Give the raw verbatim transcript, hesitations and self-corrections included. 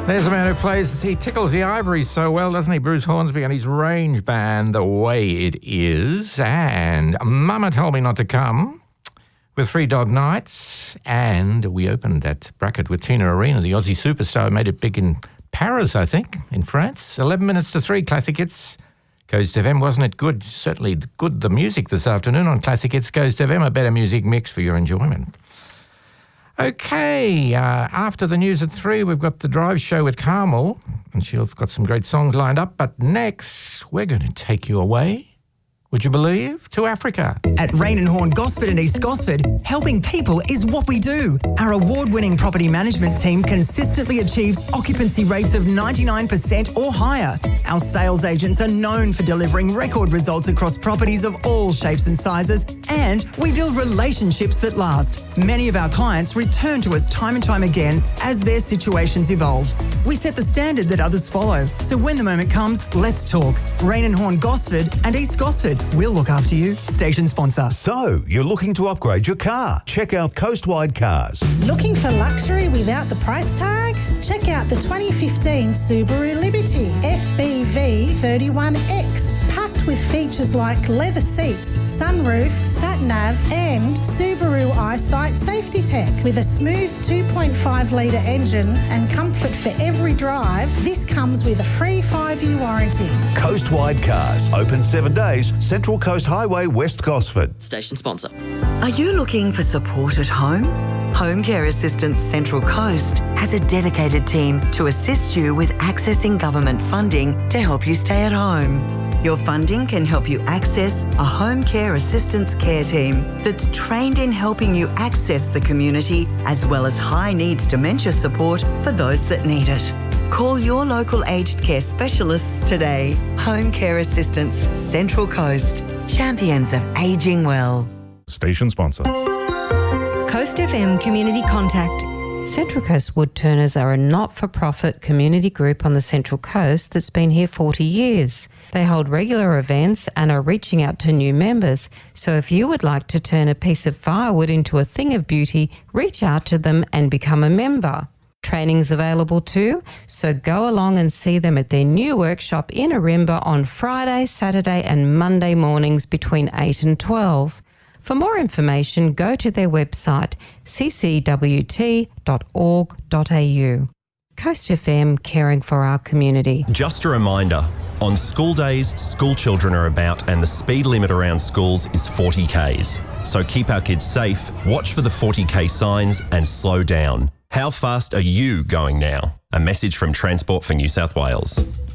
There's a man who plays, he tickles the ivory so well, doesn't he? Bruce Hornsby and his range band, The Way It Is. And Mama Told Me Not to Come with Three Dog Nights. And we opened that bracket with Tina Arena, the Aussie superstar, made it big in Paris, I think, in France. eleven minutes to three, Classic Hits. Coast F M, wasn't it good? Certainly good, the music this afternoon on Classic Hits Coast F M, a better music mix for your enjoyment. Okay, uh, after the news at three, we've got the Drive Show with Carmel, and she's got some great songs lined up. But next, we're going to take you away, would you believe, to Africa. At Rain and Horn Gosford and East Gosford, helping people is what we do. Our award-winning property management team consistently achieves occupancy rates of ninety-nine percent or higher. Our sales agents are known for delivering record results across properties of all shapes and sizes, and we build relationships that last. Many of our clients return to us time and time again as their situations evolve. We set the standard that others follow. So when the moment comes, let's talk. Rain and Horn Gosford and East Gosford. We'll look after you. Station sponsor. So, you're looking to upgrade your car? Check out Coastwide Cars. Looking for luxury without the price tag? Check out the twenty fifteen Subaru Liberty F B V thirty-one X. Packed with features like leather seats, sunroof, sat-nav and Subaru EyeSight safety tech. With a smooth two point five litre engine and comfort for every drive, this comes with a free five-year warranty. Coastwide Cars, open seven days, Central Coast Highway, West Gosford. Station sponsor. Are you looking for support at home? Home Care Assistance Central Coast has a dedicated team to assist you with accessing government funding to help you stay at home. Your funding can help you access a home care assistance care team that's trained in helping you access the community as well as high needs dementia support for those that need it. Call your local aged care specialists today. Home Care Assistance Central Coast. Champions of ageing well. Station sponsor. Coast F M Community Contact. Central Coast Woodturners are a not-for-profit community group on the Central Coast that's been here forty years. They hold regular events and are reaching out to new members. So if you would like to turn a piece of firewood into a thing of beauty, reach out to them and become a member. Training's available too, so go along and see them at their new workshop in Arimba on Friday, Saturday and Monday mornings between eight and twelve. For more information, go to their website, c c w t dot org dot a u. Coast F M, caring for our community. Just a reminder, on school days, school children are about and the speed limit around schools is forty kays. So keep our kids safe, watch for the forty k signs and slow down. How fast are you going now? A message from Transport for New South Wales.